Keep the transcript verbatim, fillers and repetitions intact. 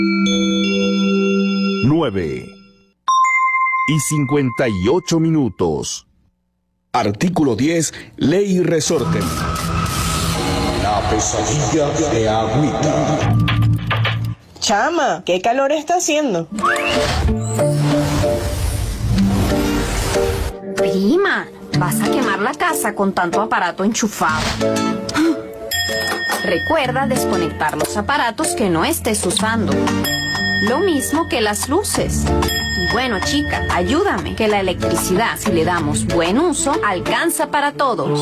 nueve y cincuenta y ocho minutos. Artículo diez, Ley y Resorte. La pesadilla de Agüita. Chama, ¿qué calor está haciendo? Prima, vas a quemar la casa con tanto aparato enchufado. Recuerda desconectar los aparatos que no estés usando. Lo mismo que las luces. Y bueno, chica, ayúdame, que la electricidad, si le damos buen uso, alcanza para todos.